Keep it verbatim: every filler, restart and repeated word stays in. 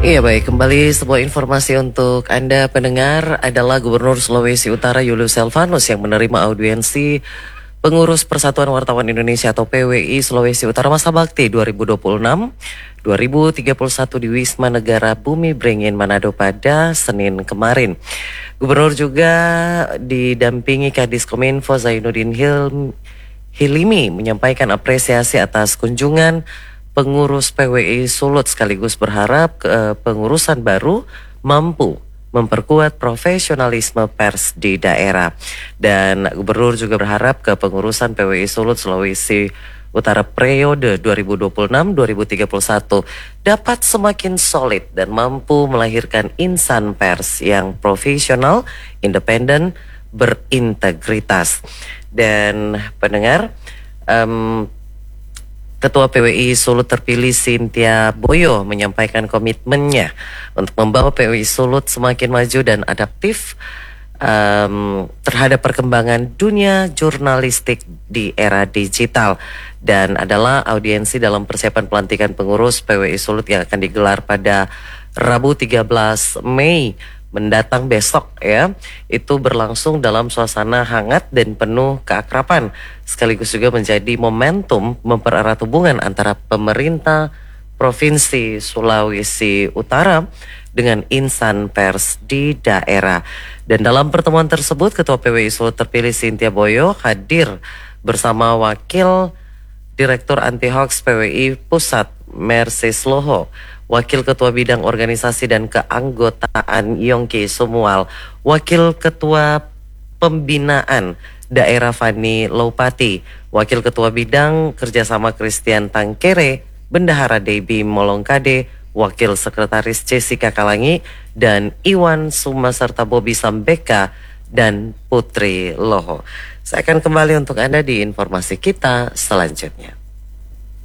Iya baik, kembali sebuah informasi untuk Anda pendengar adalah Gubernur Sulawesi Utara Julius Selvanus yang menerima audiensi pengurus Persatuan Wartawan Indonesia atau P W I Sulawesi Utara masa bakti dua ribu dua puluh enam sampai dua ribu tiga puluh satu di Wisma Negara Bumi Beringin Manado pada Senin kemarin. Gubernur juga didampingi Kadiskominfo Zainuddin Hil Hilimi menyampaikan apresiasi atas kunjungan pengurus P W I Sulut sekaligus berharap ke, pengurusan baru mampu memperkuat profesionalisme pers di daerah. Dan Gubernur juga berharap ke pengurusan P W I Sulut Sulawesi Utara periode dua ribu dua puluh enam sampai dua ribu tiga puluh satu dapat semakin solid dan mampu melahirkan insan pers yang profesional, independen, berintegritas. Dan pendengar, um, Ketua P W I Sulut terpilih Cynthia Boyo menyampaikan komitmennya untuk membawa P W I Sulut semakin maju dan adaptif um, terhadap perkembangan dunia jurnalistik di era digital, dan adalah audiensi dalam persiapan pelantikan pengurus P W I Sulut yang akan digelar pada Rabu tiga belas Mei mendatang besok ya. Itu berlangsung dalam suasana hangat dan penuh keakraban, sekaligus juga menjadi momentum mempererat hubungan antara pemerintah Provinsi Sulawesi Utara dengan insan pers di daerah. Dan dalam pertemuan tersebut Ketua P W I Sulut terpilih Cynthia Boyo hadir bersama Wakil Direktur Anti Hoax P W I Pusat Mercy Sloho, Wakil Ketua Bidang Organisasi dan Keanggotaan Yongki Sumual, Wakil Ketua Pembinaan Daerah Fani Loupati, Wakil Ketua Bidang Kerjasama Christian Tangkere, Bendahara Debbie Molongkade, Wakil Sekretaris Jessica Kalangi, dan Iwan Suma serta Bobby Sambeka dan Putri Loho. Saya akan kembali untuk Anda di informasi kita selanjutnya.